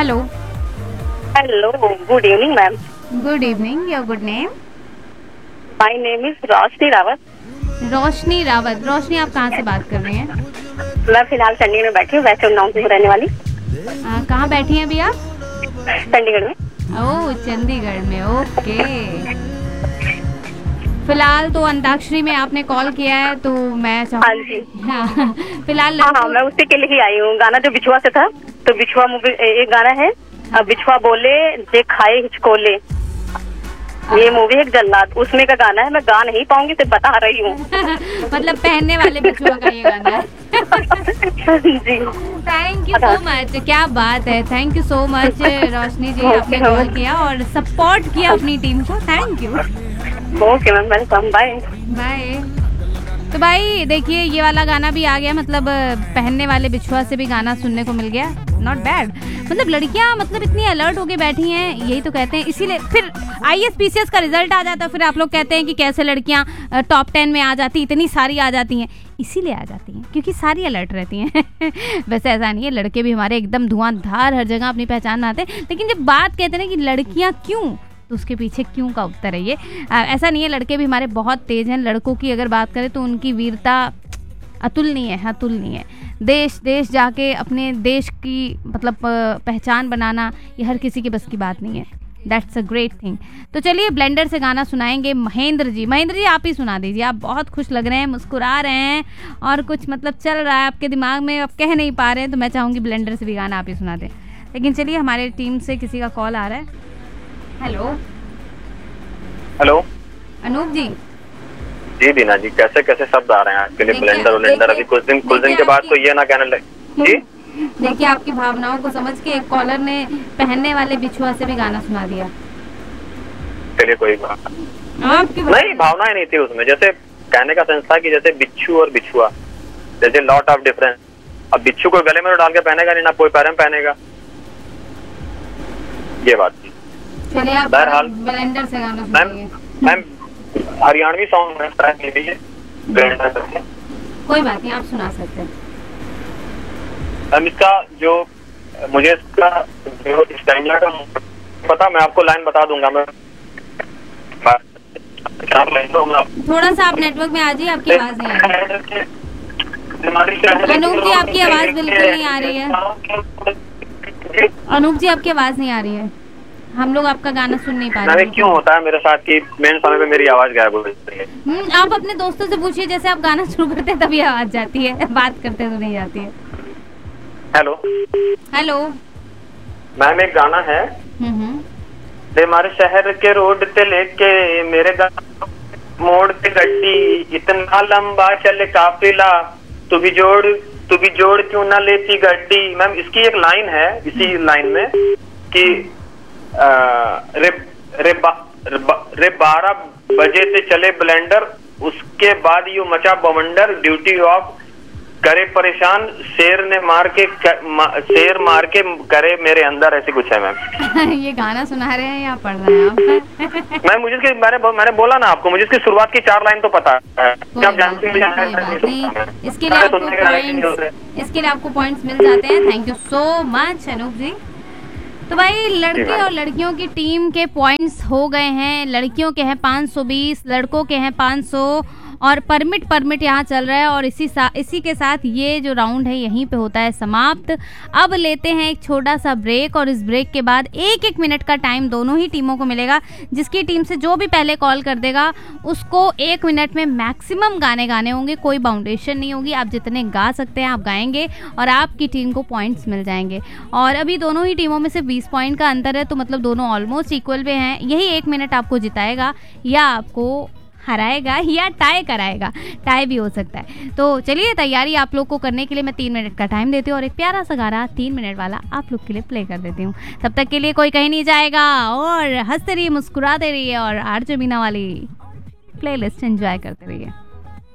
Hello. Hello, good evening ma'am. Good evening, your good name? My name is रोशनी रावत। रोशनी रावत। रोशनी, आप कहाँ से बात कर रही हैं? मैं फिलहाल चंडीगढ़ में बैठी हूँ, वेस्ट टाउन से रहने वाली। कहाँ बैठी हैं अभी आप? चंडीगढ़ में। ओह, चंडीगढ़ में, ओके। फिलहाल तो अंताक्षरी में आपने कॉल किया है, तो मैं हाँ जी। फिलहाल हाँ, मैं उसी के लिए ही आई हूँ। गाना जो बिछुआ से था, तो बिछुआ मूवी एक गाना है, बिछुआ बोले जे खाए हिचकोले, ये मूवी है जल्लाद, उसमें का गाना है। मैं गा नहीं पाऊंगी, सिर्फ बता रही हूँ। मतलब पहनने वाले बिछुआ का ये गाना है। जी, थैंक यू सो मच। क्या बात है, थैंक यू सो मच रोशनी जी, आपने कॉल किया और सपोर्ट किया अपनी टीम को। Thank you. Okay ma'am, welcome, bye bye. तो भाई देखिए, ये वाला गाना भी आ गया, मतलब पहनने वाले बिछुआ से भी गाना सुनने को मिल गया। Not bad. मतलब लड़कियां मतलब इतनी अलर्ट होके बैठी हैं, यही तो कहते हैं। इसीलिए फिर IAS PCS का रिजल्ट आ जाता है, फिर आप लोग कहते हैं कि कैसे लड़कियां टॉप 10 में आ जाती, इतनी सारी आ जाती हैं। इसीलिए आ जाती हैं क्योंकि सारी अलर्ट रहती हैं। वैसे ऐसा नहीं है, लड़के भी हमारे एकदम धुआंधार हर जगह अपनी पहचान बनाते हैं, लेकिन जब बात कहते हैं ना कि लड़कियां क्यों, तो उसके पीछे क्यों का उत्तर है ये। ऐसा नहीं है, लड़के भी हमारे बहुत तेज हैं। लड़कों की अगर बात करें तो उनकी वीरता अतुलनीय है, अतुलनीय है। देश देश जाके अपने देश की मतलब पहचान बनाना, ये हर किसी के बस की बात नहीं है। That's a great thing. तो चलिए, ब्लेंडर से गाना सुनाएंगे महेंद्र जी। महेंद्र जी, आप ही सुना दीजिए। आप बहुत खुश लग रहे हैं, मुस्कुरा रहे हैं, और कुछ मतलब चल रहा है आपके दिमाग में, आप कह नहीं पा रहे हैं, तो मैं चाहूँगी ब्लेंडर से भी गाना आप ही सुना दें। लेकिन चलिए, हमारे टीम से किसी का कॉल आ रहा है। हेलो। हेलो, अनूप जी। जी दीना जी, कैसे कैसे शब्द आ रहे हैं आपके लिए? ब्लेंडर अभी कुछ दिन के बाद तो ये ना कहने लगे। जी देखिए, आपकी भावनाओं को समझ के एक कॉलर ने पहनने वाले बिछुआ से भी गाना सुना दिया। चलिए, कोई बात नहीं, भावनाएं नहीं थी उसमें। जैसे कहने का सेंस था कि जैसे बिच्छू और बिछुआ, जैसे लॉट ऑफ डिफरेंस। अब बिच्छू को गले में डाल के पहनेगा नहीं, ना कोई पैर में पहनेगा, ये बात थी। चलिए, आप ब्लेंडर से गाना सुनाइए। मैम हरियाणवी सॉन्ग में कोई बात नहीं, आप सुना सकते हैं। मैम इसका जो मुझे इसका जो स्टैंडर्ड का पता, मैं आपको लाइन बता दूंगा। मैं थोड़ा सा आप नेटवर्क में आ जाइए, आपकी आवाज नहीं आ रही। अनूप जी, आपकी आवाज बिल्कुल नहीं आ रही है। अनूप जी, आपकी आवाज नहीं आ रही है, हम लोग आपका गाना सुन नहीं पा रहे हैं। क्यों होता है मेरे साथ कि मेन समय पे मेरी आवाज गायब हो जाती है? आप अपने दोस्तों से पूछिए, जैसे आप गाना शुरू करते हैं तभी आवाज जाती है, बात करते तो नहीं जाती है। हेलो हेलो मैम, एक गाना है, हमारे शहर के रोड ते लेके मेरे मोड़ ते गड्डी, इतना लंबा चले काफिला, तू भी जोड़ क्यों ना लेती गड्डी। मैम इसकी एक लाइन है इसी लाइन में कि रे 12 बजे से चले ब्लेंडर, उसके बाद यू मचा बवंडर, ड्यूटी ऑफ करे परेशान, शेर मार के करे मेरे अंदर, ऐसे कुछ है मैम। ये गाना सुना रहे हैं या पढ़ रहे हैं आप? मैम मुझे मैंने बोला ना आपको, मुझे इसकी शुरुआत की 4 लाइन तो पता है। आप जानते हैं, इसके लिए आपको पॉइंट्स मिल जाते हैं। Thank you so much Anoop जी। तो भाई, लड़के और लड़कियों की टीम के पॉइंट्स हो गए हैं। लड़कियों के हैं 520, लड़कों के हैं 500, और परमिट यहाँ चल रहा है। और इसी के साथ ये जो राउंड है यहीं पे होता है समाप्त। अब लेते हैं एक छोटा सा ब्रेक, और इस ब्रेक के बाद 1-1 मिनट का टाइम दोनों ही टीमों को मिलेगा। जिसकी टीम से जो भी पहले कॉल कर देगा उसको 1 मिनट में मैक्सिमम गाने होंगे, कोई बाउंडेशन नहीं होगी। आप जितने गा सकते हैं आप गाएंगे, और आपकी टीम को पॉइंट्स मिल जाएंगे। और अभी दोनों ही टीमों में से 20 पॉइंट का अंतर है, तो मतलब दोनों ऑलमोस्ट इक्वल पे हैं। यही 1 मिनट आपको जिताएगा या आपको हराएगा या टाई कराएगा, टाई भी हो सकता है। तो चलिए, तैयारी आप लोग को करने के लिए मैं 3 मिनट का टाइम देती हूँ, और एक प्यारा सा गाना 3 मिनट वाला आप लोग के लिए प्ले कर देती हूँ। तब तक के लिए कोई कहीं नहीं जाएगा, और हंसते रहिए, मुस्कुराते रहिए, और आरजे मीना वाली प्लेलिस्ट एंजॉय करते रहिए।